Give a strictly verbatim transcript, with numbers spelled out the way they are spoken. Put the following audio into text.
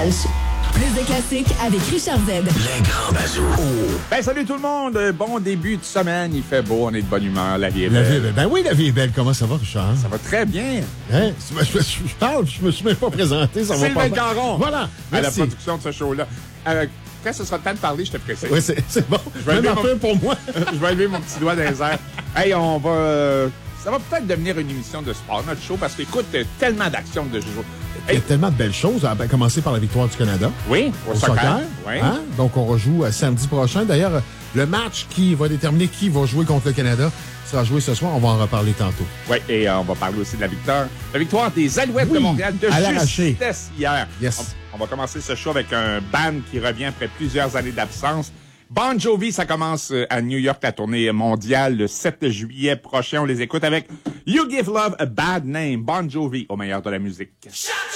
Montréal-Sud. Plus de classiques avec Richard Z. Les grands bazous. Oh. Ben, salut tout le monde. Bon début de semaine. Il fait beau. On est de bonne humeur. La vie est La belle. vie est belle. Ben oui, la vie est belle. Comment ça va, Richard? Ça va très bien. Hein? Je, je, je parle, je me suis même pas présenté. Ça va pas Sylvain Caron. Voilà. À Merci. la production de ce show-là. Euh, quand ce sera le temps de parler, je te précise. Oui, c'est, c'est bon. Je vais Même lever un mon- peu pour moi. Je vais lever mon petit doigt dans les airs. Hey, on va... euh, ça va peut-être devenir une émission de sport, notre show, parce qu'écoute, euh, tellement d'actions de jour. Il y a tellement de belles choses, à commencer par la victoire du Canada. Oui, au, Au soccer. soccer. Oui. Hein? Donc, on rejoue euh, samedi prochain. D'ailleurs, euh, le match qui va déterminer qui va jouer contre le Canada sera joué ce soir. On va en reparler tantôt. Oui, et euh, on va parler aussi de la victoire. La victoire des Alouettes Oui, de Montréal de à l'arraché. justesse hier. Yes. On, on va commencer ce show avec un band qui revient après plusieurs années d'absence. Bon Jovi, ça commence euh, à New York, la tournée mondiale, le sept juillet prochain. On les écoute avec You Give Love a Bad Name. Bon Jovi, au meilleur de la musique.